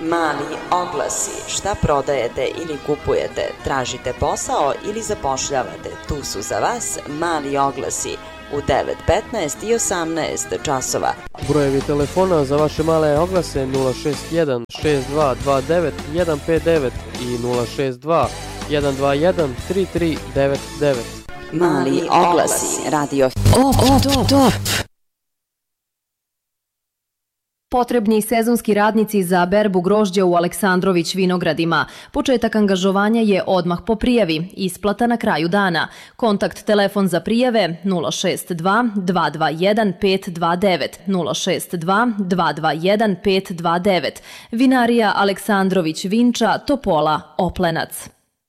Mali oglasi. Šta prodajete ili kupujete? Tražite posao ili zapošljavate? Tu su za vas mali oglasi u 9, 15 i 18 časova. Brojevi telefona za vaše male oglase 061 6229 159 i 062 121 3399. Mali oglasi. Radio Top. Potrebni sezonski radnici za berbu grožđa u Aleksandrović vinogradima. Početak angažovanja je odmah po prijavi, isplata na kraju dana. Kontakt telefon za prijave 062 221 529 062 221 529. Vinarija Aleksandrović Vinča, Topola, Oplenac.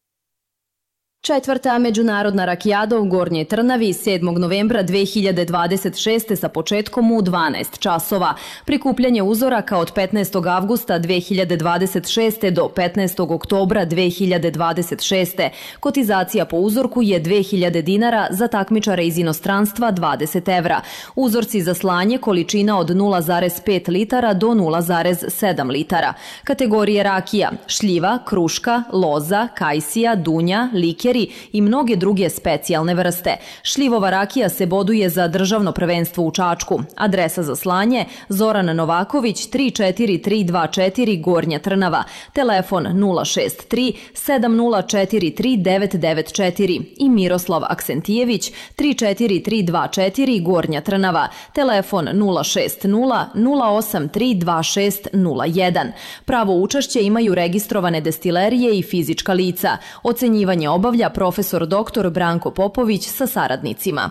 Četvrta međunarodna rakijada u Gornjoj Trnavi 7. novembra 2026. sa početkom u 12 časova. Prikupljanje uzoraka od 15. avgusta 2026. do 15. oktobra 2026. Kotizacija po uzorku je 2000 dinara, za takmičare iz inostranstva 20 evra. Uzorci za slanje količina od 0,5 litara do 0,7 litara. Kategorije rakija: šljiva, kruška, loza, kajsija, dunja, liker i mnoge druge specijalne vrste. Šljivova rakija se boduje za državno prvenstvo u Čačku. Adresa za slanje: Zoran Novaković 34324 Gornja Trnava. Telefon 063 7043 994 i Miroslav Aksentijević 34324 Gornja Trnava. Telefon 060 083 2601. Pravo učešće imaju registrovane destilerije i fizička lica. Ocenjivanje obavlja profesor dr. Branko Popović sa saradnicima.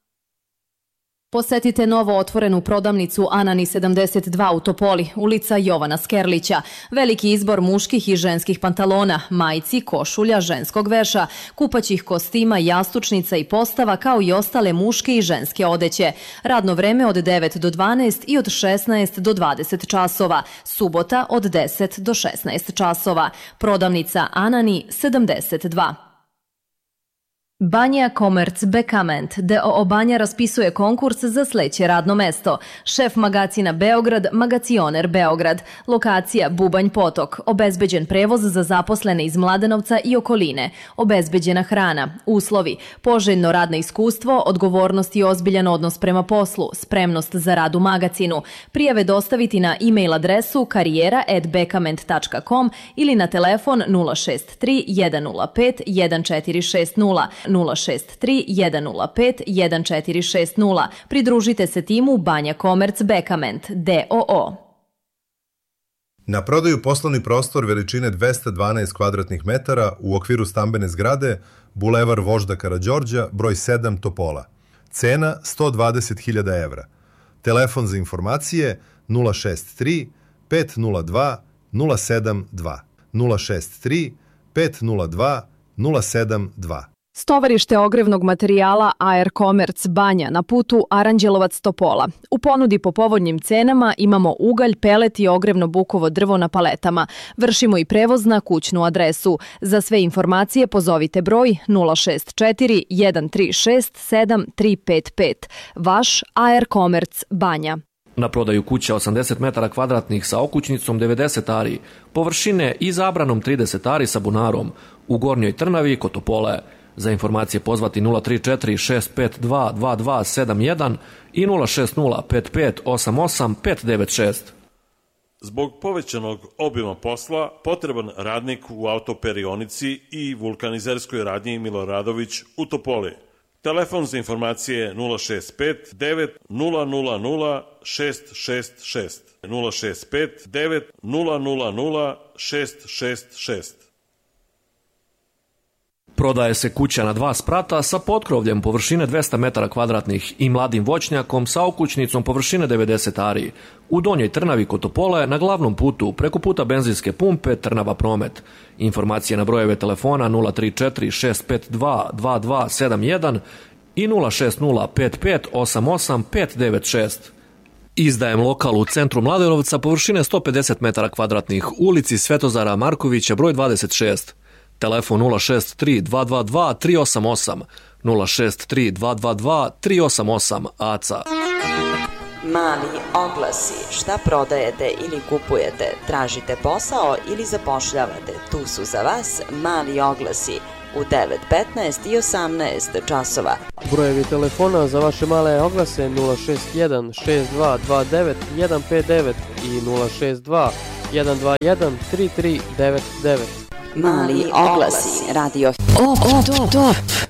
Posetite novo otvorenu prodavnicu Anani 72 u Topoli, ulica Jovana Skerlića. Veliki izbor muških i ženskih pantalona, majici, košulja, ženskog veša, kupaćih kostima, jastučnica i postava, kao i ostale muške i ženske odeće. Radno vreme od 9 do 12 i od 16 do 20 časova. Subota od 10 do 16 časova. Prodavnica Anani 72. Banja Komerc Bekament d.o.o. Banja raspisuje konkurs za sledeće radno mesto. Šef magacina Beograd, Magacioner Beograd. Lokacija Bubanj Potok. Obezbeđen prevoz za zaposlene iz Mladenovca i okoline. Obezbeđena hrana. Uslovi: poželjno radno iskustvo, odgovornost i ozbiljan odnos prema poslu, spremnost za rad u magacinu. Prijave dostaviti na e-mail adresu karijera@bekament.com ili na telefon 063 105 1460 063 105 1460. Pridružite se timu Banja Komerc Bekament d.o.o. Na prodaju poslovni prostor veličine 212 kvadratnih metara u okviru stambene zgrade Bulevar Vožda Karađorđa, broj 7 Topola. Cena 120.000 evra. Telefon za informacije 063 502 072 063 502 072. Stovarište ogrevnog materijala AR Komerc Banja na putu Aranđelovac-Topola. U ponudi po povoljnim cenama imamo ugalj, pelet i ogrevno bukovo drvo na paletama. Vršimo i prevoz na kućnu adresu. Za sve informacije pozovite broj 064 136 7355. Vaš AR Komerc Banja. Na prodaju kuća 80 metara kvadratnih sa okućnicom 90 ari, površine i zabranom 30 ari sa bunarom u Gornjoj Trnavi kod Topole. Za informacije pozvati 034 652 2271 i 060 55 88 596. Zbog povećanog obima posla, potreban radnik u autoperionici i vulkanizerskoj radnji Miloradović u Topoli. Telefon za informacije 065 9 000 666 065 9 000 666. Prodaje se kuća na 2 sprata sa potkrovljem površine 200 metara kvadratnih i mladim voćnjakom sa okućnicom površine 90 ari u Donjoj Trnavi kod Topole na glavnom putu preko puta benzinske pumpe Trnava Promet. Informacije na brojeve telefona 034 652 2271 i 060 55 88 596. Izdajem lokal u centru Mladenovca površine 150 metara kvadratnih, ulici Svetozara Markovića broj 26. Telefon 063 222 388 063 222 388 ACA. Mali oglasi, šta prodajete ili kupujete, tražite posao ili zapošljavate, tu su za vas mali oglasi u 9, 15 i 18 časova. Brojevi telefona za vaše male oglase 061 6229 159 i 062 121 3399. Mali oglasi, radio Top.